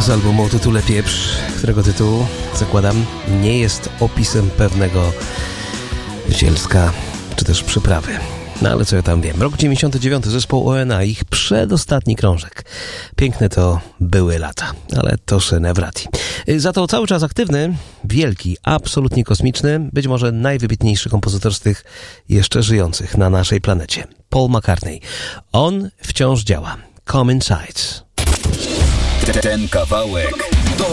z albumu o tytule Pieprz, którego tytuł, zakładam, nie jest opisem pewnego zielska czy też przyprawy. No ale co ja tam wiem. Rok 99, zespół ONA, ich przedostatni krążek. Piękne to były lata, ale to się nie wraci. Za to cały czas aktywny, wielki, absolutnie kosmiczny, być może najwybitniejszy kompozytor z tych jeszcze żyjących na naszej planecie. Paul McCartney. On wciąż działa. Come Inside. Ten kawałek to